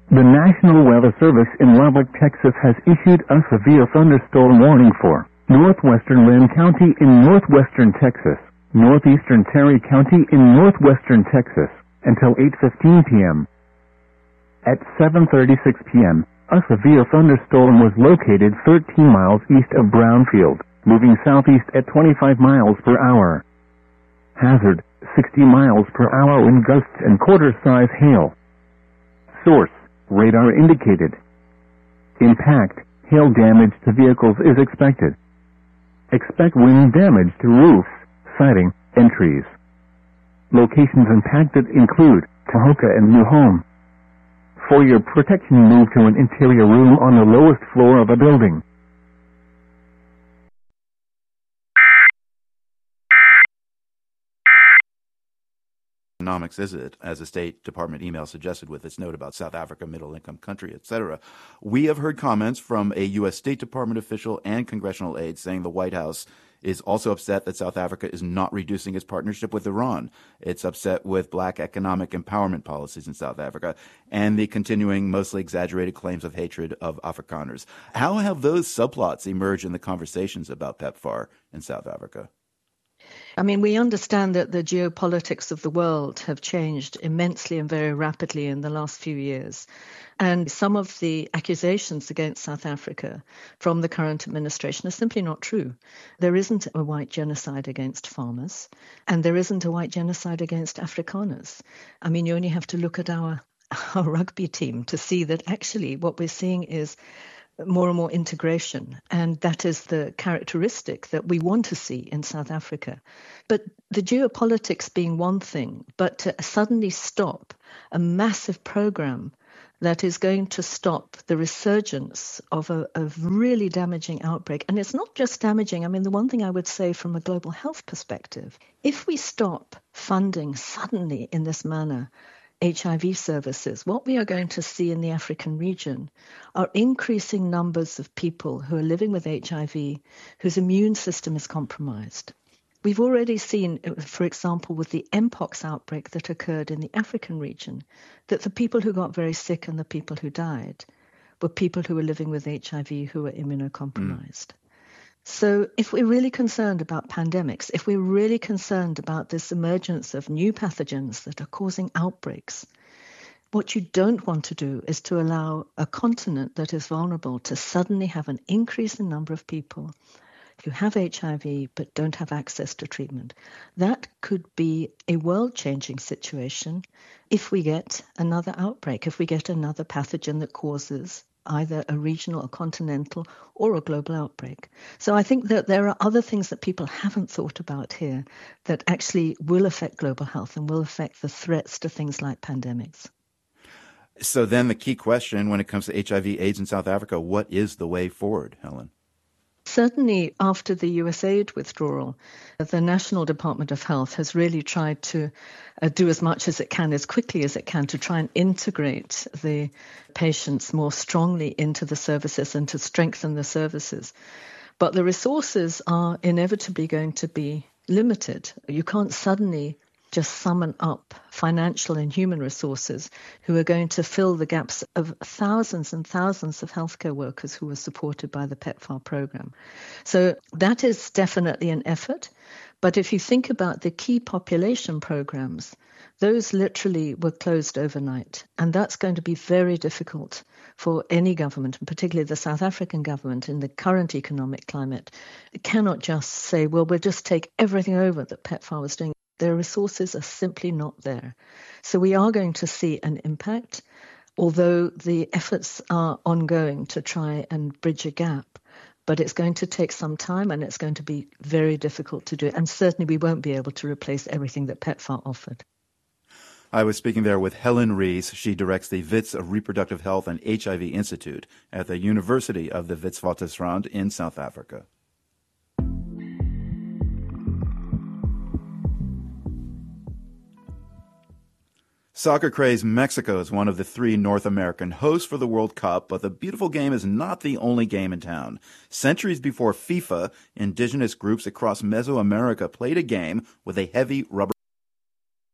The National Weather Service in Lubbock, Texas has issued a severe thunderstorm warning for northwestern Lynn County in northwestern Texas, northeastern Terry County in northwestern Texas, until 8:15 p.m. At 7:36 p.m., a severe thunderstorm was located 13 miles east of Brownfield, moving southeast at 25 miles per hour. Hazard, 60 miles per hour wind gusts and quarter-size hail. Source, radar indicated. Impact, hail damage to vehicles is expected. Expect wind damage to roofs, siding, and trees. Locations impacted include Tahoka and New Home. For your protection, move to an interior room on the lowest floor of a building. Economics is it, as the State Department email suggested with its note about South Africa, middle-income country, etc. We have heard comments from a U.S. State Department official and congressional aides saying the White House is also upset that South Africa is not reducing its partnership with Iran. It's upset with black economic empowerment policies in South Africa and the continuing, mostly exaggerated claims of hatred of Afrikaners. How have those subplots emerged in the conversations about PEPFAR in South Africa? I mean, we understand that the geopolitics of the world have changed immensely and very rapidly in the last few years. And some of the accusations against South Africa from the current administration are simply not true. There isn't a white genocide against farmers, and there isn't a white genocide against Afrikaners. I mean, you only have to look at our rugby team to see that actually what we're seeing is more and more integration. And that is the characteristic that we want to see in South Africa. But the geopolitics being one thing, but to suddenly stop a massive program that is going to stop the resurgence of a really damaging outbreak. And it's not just damaging. I mean, the one thing I would say from a global health perspective, if we stop funding suddenly in this manner HIV services, what we are going to see in the African region are increasing numbers of people who are living with HIV whose immune system is compromised. We've already seen, for example, with the Mpox outbreak that occurred in the African region, that the people who got very sick and the people who died were people who were living with HIV who were immunocompromised. So if we're really concerned about pandemics, if we're really concerned about this emergence of new pathogens that are causing outbreaks, what you don't want to do is to allow a continent that is vulnerable to suddenly have an increase in number of people who have HIV but don't have access to treatment. That could be a world-changing situation if we get another outbreak, if we get another pathogen that causes either a regional, a continental, or a global outbreak. So I think that there are other things that people haven't thought about here that actually will affect global health and will affect the threats to things like pandemics. So then the key question when it comes to HIV/AIDS in South Africa, what is the way forward, Helen? Certainly after the USAID withdrawal, the National Department of Health has really tried to do as much as it can, as quickly as it can, to try and integrate the patients more strongly into the services and to strengthen the services. But the resources are inevitably going to be limited. You can't suddenly just summon up financial and human resources who are going to fill the gaps of thousands and thousands of healthcare workers who were supported by the PEPFAR program. So that is definitely an effort. But if you think about the key population programs, those literally were closed overnight. And that's going to be very difficult for any government, and particularly the South African government in the current economic climate. It cannot just say, well, we'll just take everything over that PEPFAR was doing. Their resources are simply not there. So we are going to see an impact, although the efforts are ongoing to try and bridge a gap. But it's going to take some time and it's going to be very difficult to do. And certainly we won't be able to replace everything that PEPFAR offered. I was speaking there with Helen Rees. She directs the Wits Reproductive Health and HIV Institute at the University of the Witwatersrand in South Africa. Soccer craze Mexico is one of the 3 North American hosts for the World Cup, but the beautiful game is not the only game in town. Centuries before FIFA, indigenous groups across Mesoamerica played a game with a heavy rubber